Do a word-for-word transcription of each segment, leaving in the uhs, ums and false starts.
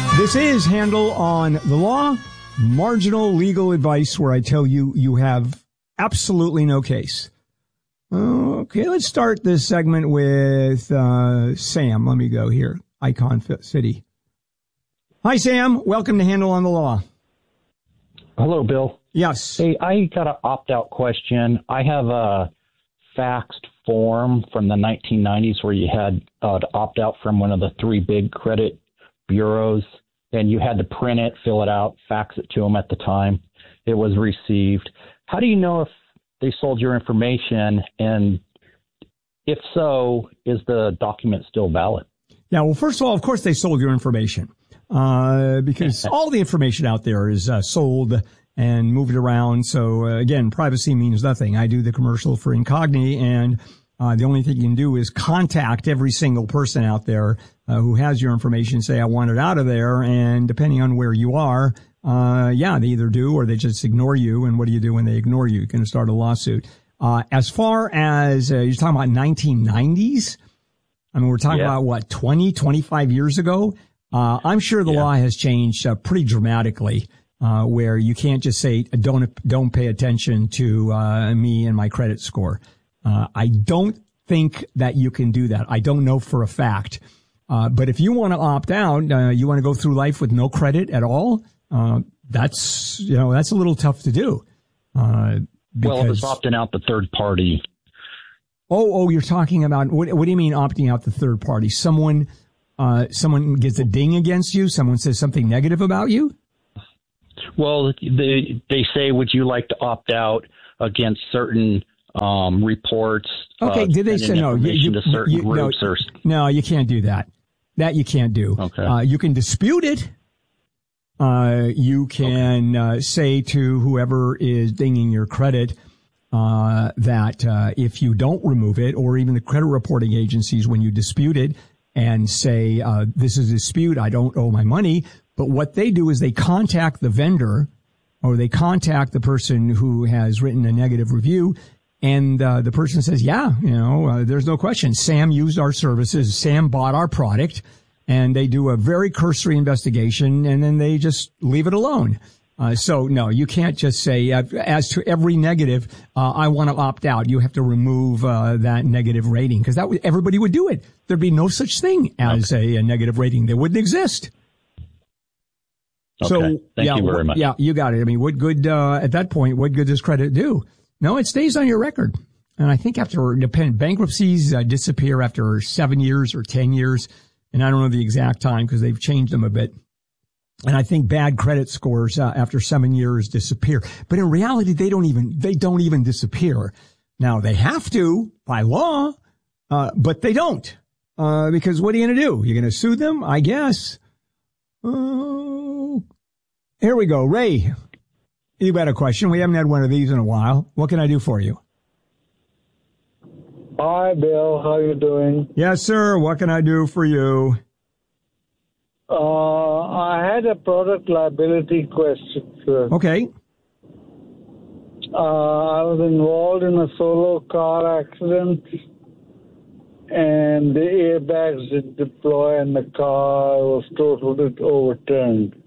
This is Handel on the Law, marginal legal advice where I tell you you have absolutely no case. Okay, let's start this segment with uh, Sam. Let me go here. Icon City. Hi, Sam. Welcome to Handel on the Law. Hello, Bill. Yes. Hey, I got an opt-out question. I have a faxed form from the nineteen nineties where you had uh, to opt out from one of the three big credit bureaus, and you had to print it, fill it out, fax it to them at the time it was received. How do you know if they sold your information, and if so, is the document still valid? Yeah, well, first of all, of course they sold your information uh, because all the information out there is uh, sold and moved around. So, uh, again, privacy means nothing. I do the commercial for Incogni, and uh, the only thing you can do is contact every single person out there uh, who has your information, say, I want it out of there, and depending on where you are, uh, yeah, they either do or they just ignore you. And what do you do when they ignore you? You can start a lawsuit. Uh, as far as uh, you're talking about nineteen nineties, I mean, we're talking yeah. about what, twenty, twenty-five years ago? Uh, I'm sure the yeah. law has changed uh, pretty dramatically, uh, where you can't just say, don't, don't pay attention to, uh, me and my credit score. Uh, I don't think that you can do that. I don't know for a fact. Uh, but if you want to opt out, uh, you want to go through life with no credit at all, uh, that's, you know, that's a little tough to do. Uh, because, well, if it's opting out the third party. Oh, oh, you're talking about, what, what do you mean opting out the third party? Someone, uh, someone gets a ding against you? Someone says something negative about you? Well, they, they say, would you like to opt out against certain um, reports? Okay, uh, did they say no? You, you, to certain you, groups no, or... no, you can't do that. That you can't do. Okay. Uh, you can dispute it. Uh, you can okay. uh, say to whoever is dinging your credit, Uh, that, uh, if you don't remove it, or even the credit reporting agencies, when you dispute it and say, uh, this is a dispute, I don't owe my money. But what they do is they contact the vendor, or they contact the person who has written a negative review. And, uh, the person says, yeah, you know, uh, there's no question. Sam used our services. Sam bought our product, and they do a very cursory investigation, and then they just leave it alone. Uh, so, no, you can't just say, uh, as to every negative, uh, I want to opt out. You have to remove uh, that negative rating, because that w- everybody would do it. There'd be no such thing as okay. a, a negative rating. They wouldn't exist. Okay. So, Thank yeah, you very much. Yeah, you got it. I mean, what good, uh, at that point, what good does credit do? No, it stays on your record. And I think after depend, bankruptcies uh, disappear after seven years or ten years. And I don't know the exact time because they've changed them a bit. And I think bad credit scores uh, after seven years disappear. But in reality, they don't even, they don't even disappear. Now, they have to by law, uh, but they don't. Uh, because what are you going to do? You're going to sue them? I guess. Oh, here we go. Ray, you got a question. We haven't had one of these in a while. What can I do for you? Hi, Bill. How you doing? Yes, sir. What can I do for you? Uh, I had a product liability question, sir. Okay. Uh, I was involved in a solo car accident, and the airbags did deploy, and the car was totally overturned.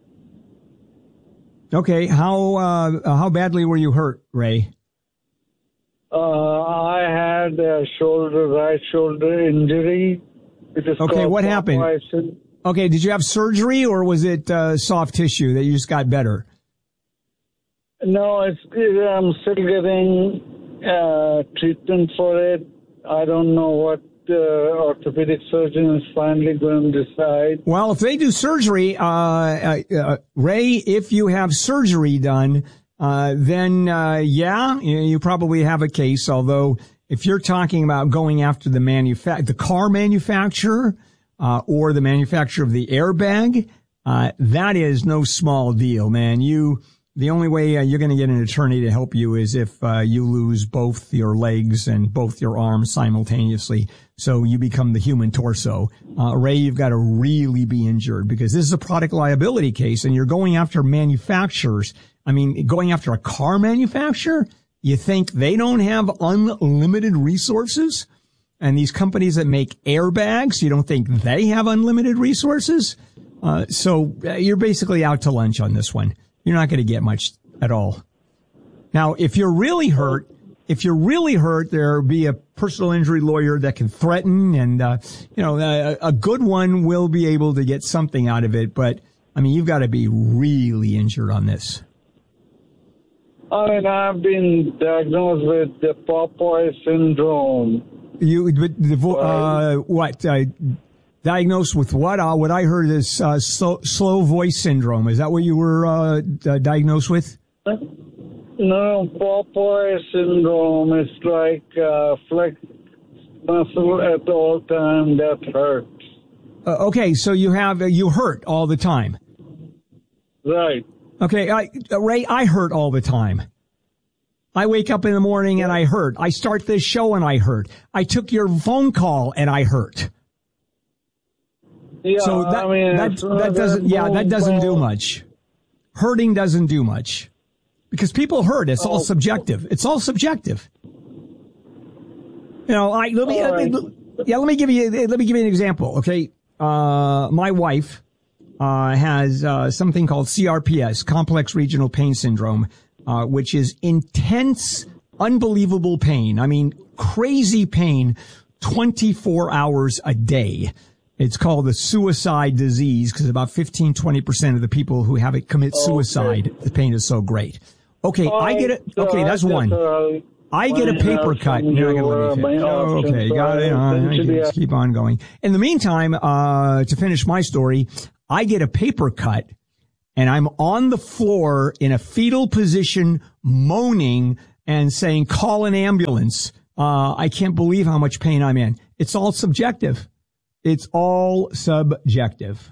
Okay. How uh, how badly were you hurt, Ray? Uh, I had a shoulder, right shoulder injury. It is okay. What happened? Population. Okay, did you have surgery, or was it uh, soft tissue that you just got better? No, it's, I'm still getting uh, treatment for it. I don't know what uh, orthopedic surgeon is finally going to decide. Well, if they do surgery, uh, uh, uh Ray, if you have surgery done, uh, then uh, yeah, you, you probably have a case. Although, if you're talking about going after the manufa- the car manufacturer, Uh, or the manufacturer of the airbag, uh, that is no small deal, man. You, the only way uh, you're going to get an attorney to help you is if uh, you lose both your legs and both your arms simultaneously. So you become the human torso. Uh, Ray, you've got to really be injured, because this is a product liability case, and you're going after manufacturers. I mean, going after a car manufacturer? You think they don't have unlimited resources? And these companies that make airbags, you don't think they have unlimited resources? Uh, so uh, you're basically out to lunch on this one. You're not going to get much at all. Now, if you're really hurt, if you're really hurt, there'll be a personal injury lawyer that can threaten, and, uh, you know, a, a good one will be able to get something out of it. But, I mean, you've got to be really injured on this. I mean, I've been diagnosed with the Popeye syndrome. You, uh, what, uh, diagnosed with what? Uh, what I heard is, uh, slow, slow voice syndrome. Is that what you were, uh, uh diagnosed with? No, Popeye syndrome is like, uh, flex muscle at all time that hurts. Uh, okay. So you have, uh, you hurt all the time. Right. Okay. I, uh, Ray, I hurt all the time. I wake up in the morning and I hurt. I start this show and I hurt. I took your phone call and I hurt. Yeah, so that, I mean, that, that doesn't, yeah, that doesn't do much. Hurting doesn't do much because people hurt. It's all subjective. It's all subjective. You know, I, let me, let me, yeah, let me give you, let me give you an example. Okay. Uh, my wife, uh, has, uh, something called C R P S, complex regional pain syndrome. Uh, which is intense, unbelievable pain. I mean, crazy pain twenty-four hours a day. It's called the suicide disease because about fifteen, twenty percent of the people who have it commit suicide. Okay. The pain is so great. Okay, I get it. Okay, that's one. I get a paper cut. You're not gonna let me finish. Oh, okay, got it. I just keep on going. In the meantime, uh, to finish my story, I get a paper cut. And I'm on the floor in a fetal position, moaning and saying, call an ambulance. Uh, I can't believe how much pain I'm in. It's all subjective. It's all subjective.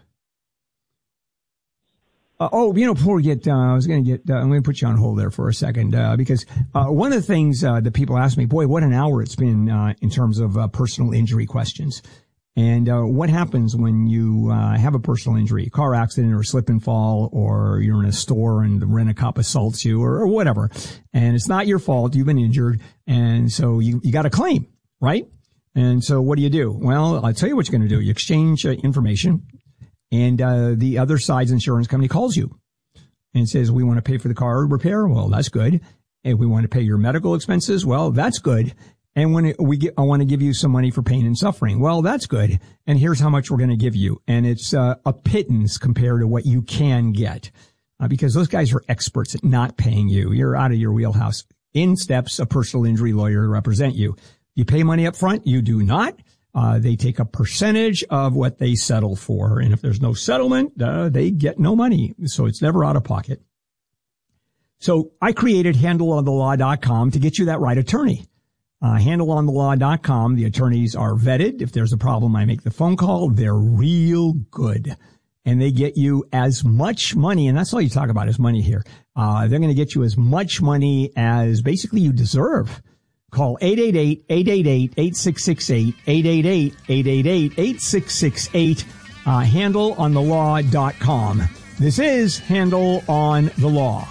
Uh, oh, you know, before we get, uh, I was going to get, uh, I'm going to put you on hold there for a second, uh, because, uh, one of the things, uh, that people ask me, boy, what an hour it's been, uh, in terms of, uh, personal injury questions. And, uh, what happens when you, uh, have a personal injury, car accident or slip and fall, or you're in a store and the rent-a-cop assaults you or, or whatever. And it's not your fault. You've been injured. And so you, you got a claim, right? And so what do you do? Well, I'll tell you what you're going to do. You exchange uh, information, and, uh, the other side's insurance company calls you and says, we want to pay for the car repair. Well, that's good. And we want to pay your medical expenses. Well, that's good. And when it, we get, I want to give you some money for pain and suffering. Well, that's good. And here's how much we're going to give you. And it's uh, a pittance compared to what you can get, uh, because those guys are experts at not paying you. You're out of your wheelhouse. In steps a personal injury lawyer to represent you. You pay money up front. You do not. Uh, they take a percentage of what they settle for. And if there's no settlement, uh, they get no money. So it's never out of pocket. So I created handle on the law dot com to get you that right attorney. Uh, handle on the law dot com. The attorneys are vetted. If there's a problem, I make the phone call. They're real good. And they get you as much money, and that's all you talk about is money here. Uh, they're going to get you as much money as basically you deserve. Call eight eight eight, eight eight eight, eight six six eight, eight eight eight, eight eight eight, eight six six eight, uh, handle on the law dot com. This is Handle on the Law.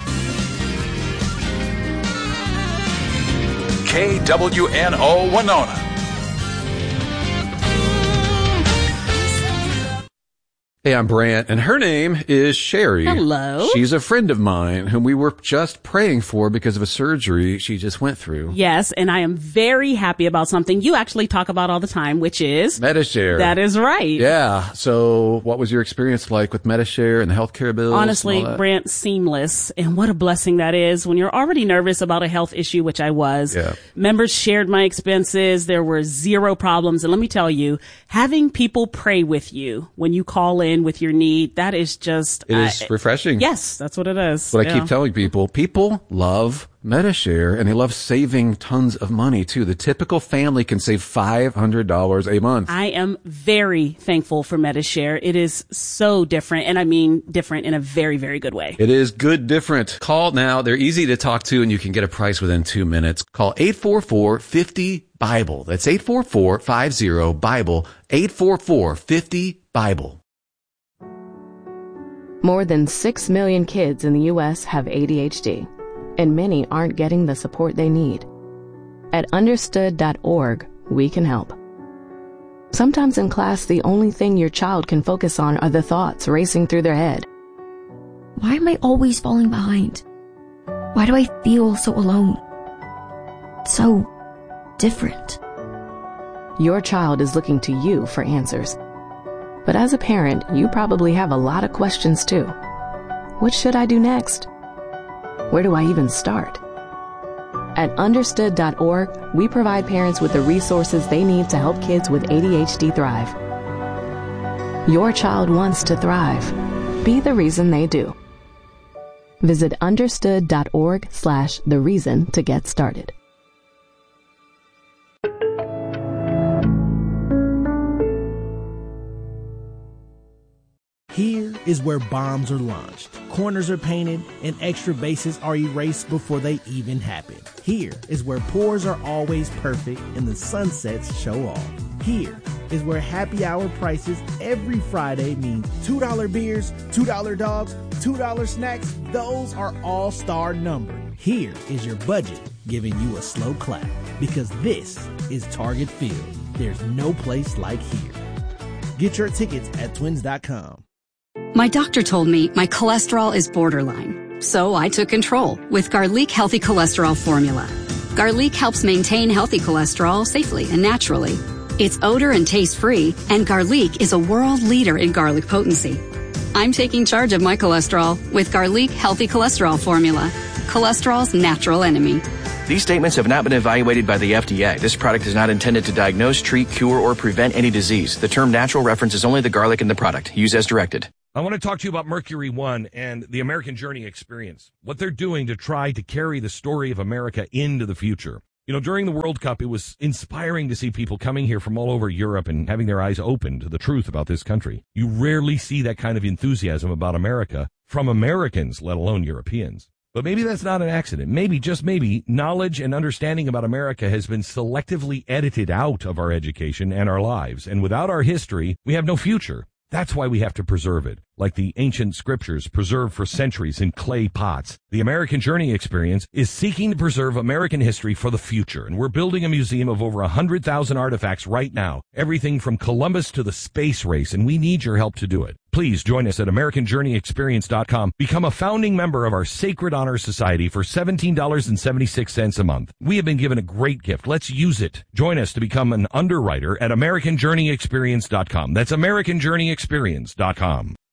K W N O Winona. Hey, I'm Brant, and her name is Sherry. Hello. She's a friend of mine whom we were just praying for because of a surgery she just went through. Yes, and I am very happy about something you actually talk about all the time, which is Medi-Share. That is right. Yeah. So what was your experience like with Medi-Share and the healthcare bills? Honestly, Brant, seamless. And what a blessing that is when you're already nervous about a health issue, which I was. Yeah. Members shared my expenses. There were zero problems. And let me tell you, having people pray with you when you call in with your need, that is just it is uh, refreshing. Yes, that's what it is. What yeah. I keep telling people, people love Medi-Share, and they love saving tons of money too. The typical family can save five hundred dollars a month. I am very thankful for Medi-Share. It is so different, and I mean different in a very, very good way. It is good different. Call now. They're easy to talk to, and you can get a price within two minutes. Call eight four four, five zero, BIBLE. That's eight four four, five zero, BIBLE, eight four four, five zero, BIBLE. More than six million kids in the U S have A D H D, and many aren't getting the support they need. At understood dot org, we can help. Sometimes in class, the only thing your child can focus on are the thoughts racing through their head. Why am I always falling behind? Why do I feel so alone? So different. Your child is looking to you for answers. But as a parent, you probably have a lot of questions too. What should I do next? Where do I even start? At understood dot org, we provide parents with the resources they need to help kids with A D H D thrive. Your child wants to thrive. Be the reason they do. Visit understood dot org slash the reason to get started. Here is where bombs are launched, corners are painted, and extra bases are erased before they even happen. Here is where pours are always perfect and the sunsets show off. Here is where happy hour prices every Friday mean two dollar beers, two dollar dogs, two dollar snacks. Those are all star numbered. Here is your budget giving you a slow clap, because this is Target Field. There's no place like here. Get your tickets at twins dot com. My doctor told me my cholesterol is borderline, so I took control with Garlic Healthy Cholesterol Formula. Garlic helps maintain healthy cholesterol safely and naturally. It's odor and taste free, and Garlic is a world leader in garlic potency. I'm taking charge of my cholesterol with Garlic Healthy Cholesterol Formula, cholesterol's natural enemy. These statements have not been evaluated by the F D A. This product is not intended to diagnose, treat, cure, or prevent any disease. The term natural references only the garlic in the product. Use as directed. I want to talk to you about Mercury One and the American Journey experience, what they're doing to try to carry the story of America into the future. You know, during the World Cup, it was inspiring to see people coming here from all over Europe and having their eyes open to the truth about this country. You rarely see that kind of enthusiasm about America from Americans, let alone Europeans. But maybe that's not an accident. Maybe, just maybe, knowledge and understanding about America has been selectively edited out of our education and our lives. And without our history, we have no future. That's why we have to preserve it, like the ancient scriptures preserved for centuries in clay pots. The American Journey experience is seeking to preserve American history for the future, and we're building a museum of over one hundred thousand artifacts right now, everything from Columbus to the space race, and we need your help to do it. Please join us at American Journey Experience dot com. Become a founding member of our Sacred Honor Society for seventeen dollars and seventy-six cents a month. We have been given a great gift. Let's use it. Join us to become an underwriter at American Journey Experience dot com. That's American Journey Experience dot com.